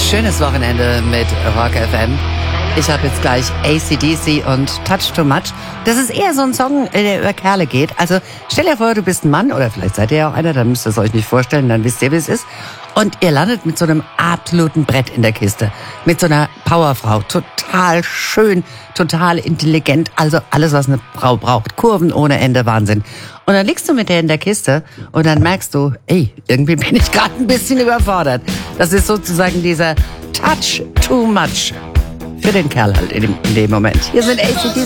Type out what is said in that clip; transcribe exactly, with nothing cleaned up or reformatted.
Schönes Wochenende mit Rock F M. Ich habe jetzt gleich A C D C und Touch Too Much. Das ist eher so ein Song, der über Kerle geht. Also stell dir vor, du bist ein Mann oder vielleicht seid ihr ja auch einer, dann müsst ihr es euch nicht vorstellen, dann wisst ihr, wie es ist. Und ihr landet mit so einem absoluten Brett in der Kiste. Mit so einer Powerfrau. Total schön, total intelligent. Also alles, was eine Frau braucht. Kurven ohne Ende, Wahnsinn. Und dann liegst du mit der in der Kiste und dann merkst du, ey, irgendwie bin ich gerade ein bisschen überfordert. Das ist sozusagen dieser Touch Too Much. Für den Kerl halt in dem, in dem Moment. Hier sind A C D C.